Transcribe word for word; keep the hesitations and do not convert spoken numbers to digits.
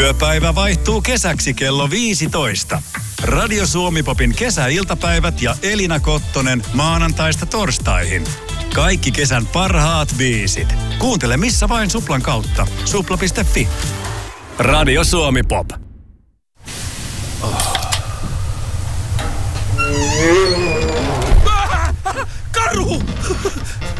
Työpäivä vaihtuu kesäksi kello viisitoista. Radio Suomi-popin kesäiltapäivät ja Elina Kottonen maanantaista torstaihin. Kaikki kesän parhaat biisit. Kuuntele missä vain Suplan kautta. supla piste fi. Radio Suomi-pop. Oh. Karhu!